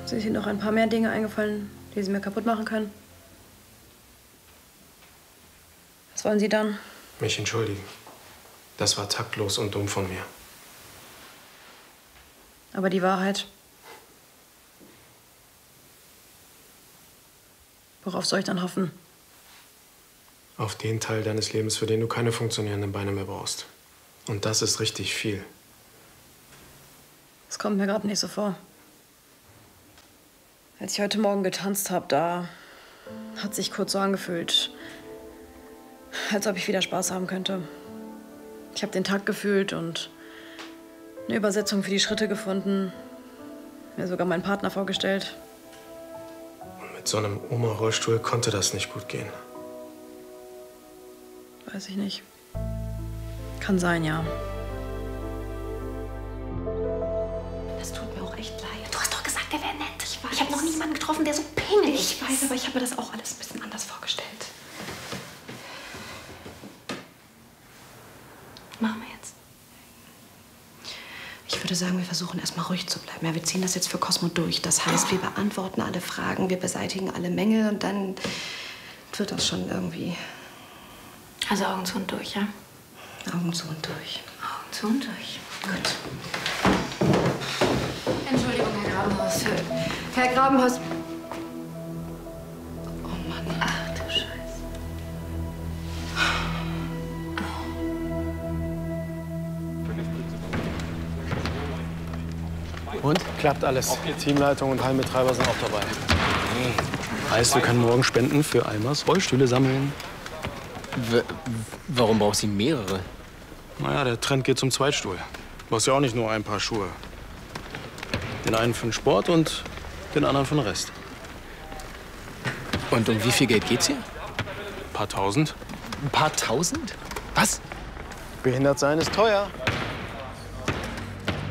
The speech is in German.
Sind Ihnen noch ein paar mehr Dinge eingefallen, die Sie mir kaputt machen können? Was wollen Sie dann? Mich entschuldigen. Das war taktlos und dumm von mir. Aber die Wahrheit? Worauf soll ich dann hoffen? Auf den Teil deines Lebens, für den du keine funktionierenden Beine mehr brauchst. Und das ist richtig viel. Das kommt mir gerade nicht so vor. Als ich heute Morgen getanzt habe, da hat sich kurz so angefühlt, als ob ich wieder Spaß haben könnte. Ich habe den Takt gefühlt und eine Übersetzung für die Schritte gefunden. Mir sogar meinen Partner vorgestellt. Und mit so einem Oma-Rollstuhl konnte das nicht gut gehen. Weiß ich nicht. Kann sein, ja. Das tut mir auch echt leid. Du hast doch gesagt, er wäre nett. Ich weiß. Ich habe noch niemanden getroffen, der so pingelig ist. Ich weiß, aber ich habe mir das auch alles ein bisschen anders vorgestellt. Machen wir jetzt. Ich würde sagen, wir versuchen erstmal ruhig zu bleiben. Ja, wir ziehen das jetzt für Cosmo durch. Das heißt, wir beantworten alle Fragen, wir beseitigen alle Mängel und dann wird das schon irgendwie. Also Augen zu und durch, ja? Augen zu und durch. Augen zu und durch. Gut. Entschuldigung, Herr Grabenhaus. Herr Grabenhaus. Oh Mann. Ach du Scheiße. Und? Klappt alles. Teamleitung und Hallenbetreiber sind auch dabei. Heißt, wir können morgen Spenden für Almers Rollstühle sammeln. Warum braucht sie mehrere? Naja, der Trend geht zum Zweitstuhl. Du brauchst ja auch nicht nur ein paar Schuhe. Den einen für den Sport und den anderen für den Rest. Und um wie viel Geld geht's hier? Ein paar Tausend. Ein paar Tausend? Was? Behindert sein ist teuer.